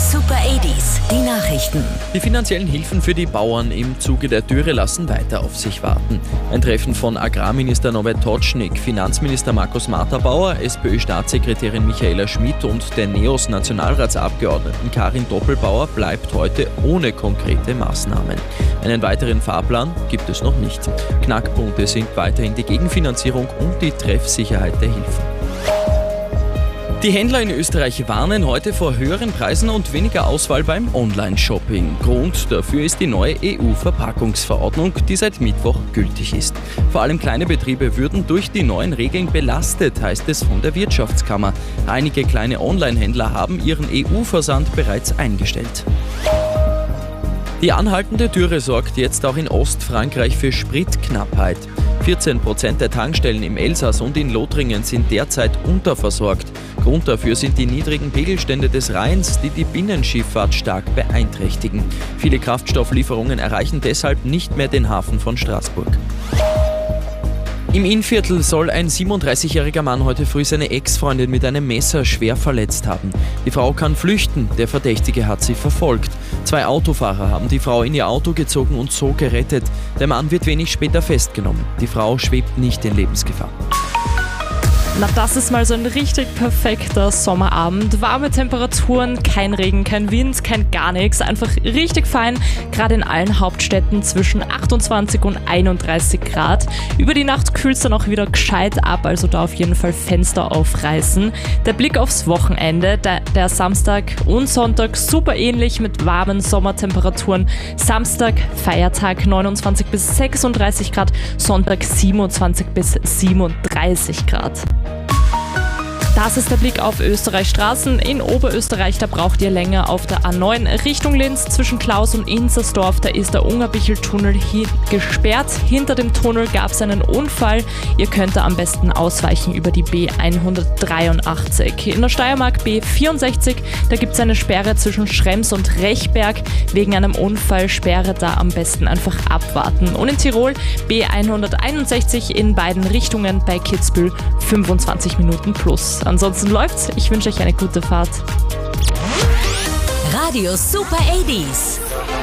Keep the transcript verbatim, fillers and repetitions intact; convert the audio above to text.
Super achtziger, die Nachrichten. Die finanziellen Hilfen für die Bauern im Zuge der Dürre lassen weiter auf sich warten. Ein Treffen von Agrarminister Norbert Totschnig, Finanzminister Markus Matterbauer, SPÖ-Staatssekretärin Michaela Schmidt und der NEOS-Nationalratsabgeordneten Karin Doppelbauer bleibt heute ohne konkrete Maßnahmen. Einen weiteren Fahrplan gibt es noch nicht. Knackpunkte sind weiterhin die Gegenfinanzierung und die Treffsicherheit der Hilfen. Die Händler in Österreich warnen heute vor höheren Preisen und weniger Auswahl beim Online-Shopping. Grund dafür ist die neue E U-Verpackungsverordnung, die seit Mittwoch gültig ist. Vor allem kleine Betriebe würden durch die neuen Regeln belastet, heißt es von der Wirtschaftskammer. Einige kleine Online-Händler haben ihren E U-Versand bereits eingestellt. Die anhaltende Dürre sorgt jetzt auch in Ostfrankreich für Spritknappheit. vierzehn Prozent der Tankstellen im Elsass und in Lothringen sind derzeit unterversorgt. Grund dafür sind die niedrigen Pegelstände des Rheins, die die Binnenschifffahrt stark beeinträchtigen. Viele Kraftstofflieferungen erreichen deshalb nicht mehr den Hafen von Straßburg. Im Innviertel soll ein siebenunddreißigjähriger Mann heute früh seine Ex-Freundin mit einem Messer schwer verletzt haben. Die Frau kann flüchten, der Verdächtige hat sie verfolgt. Zwei Autofahrer haben die Frau in ihr Auto gezogen und so gerettet. Der Mann wird wenig später festgenommen. Die Frau schwebt nicht in Lebensgefahr. Na, das ist mal so ein richtig perfekter Sommerabend. Warme Temperaturen, kein Regen, kein Wind, kein gar nichts. Einfach richtig fein, gerade in allen Hauptstädten zwischen achtundzwanzig und einunddreißig Grad. Über die Nacht kühlt es dann auch wieder gescheit ab, also da auf jeden Fall Fenster aufreißen. Der Blick aufs Wochenende, der, der Samstag und Sonntag super ähnlich mit warmen Sommertemperaturen. Samstag, Feiertag neunundzwanzig bis sechsunddreißig Grad, Sonntag siebenundzwanzig bis siebenunddreißig Grad. Das ist der Blick auf Österreichs Straßen. In Oberösterreich, da braucht ihr länger auf der A neun Richtung Linz zwischen Klaus und Inzersdorf. Da ist der Ungerbichel-Tunnel hier gesperrt. Hinter dem Tunnel gab es einen Unfall. Ihr könnt da am besten ausweichen über die B hundertdreiundachtzig. In der Steiermark B vierundsechzig, da gibt es eine Sperre zwischen Schrems und Rechberg. Wegen einem Unfall Sperre da am besten einfach abwarten. Und in Tirol B hunderteinundsechzig in beiden Richtungen bei Kitzbühel fünfundzwanzig Minuten plus. Ansonsten läuft's. Ich wünsche euch eine gute Fahrt. Radio Super achtziger.